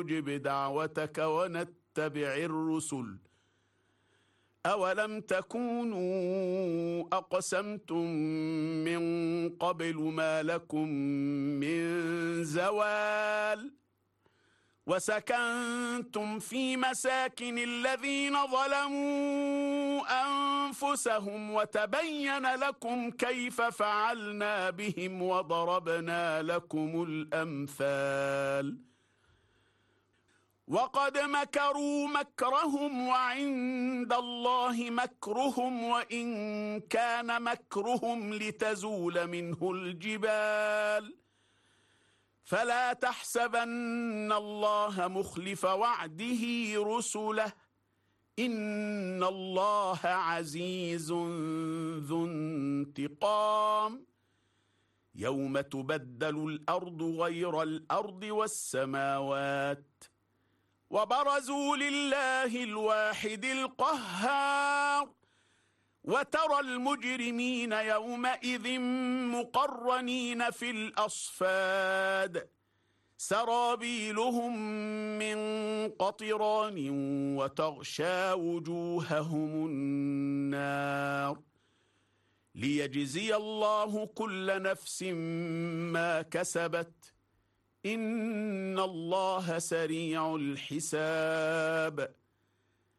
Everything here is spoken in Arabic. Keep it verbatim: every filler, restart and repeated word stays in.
نجب دعوتك ونتبع الرسل أولم تكونوا أقسمتم من قبل ما لكم من زوال وسكنتم في مساكن الذين ظلموا أنفسهم وتبين لكم كيف فعلنا بهم وضربنا لكم الأمثال وقد مكروا مكرهم وعند الله مكرهم وإن كان مكرهم لتزول منه الجبال فلا تحسبن الله مخلف وعده رسله إن الله عزيز ذو انتقام يوم تبدل الأرض غير الأرض والسماوات وبرزوا لله الواحد القهار وترى المجرمين يومئذ مقرنين في الأصفاد سرابيلهم من قطران وتغشى وجوههم النار ليجزي الله كل نفس ما كسبت إن الله سريع الحساب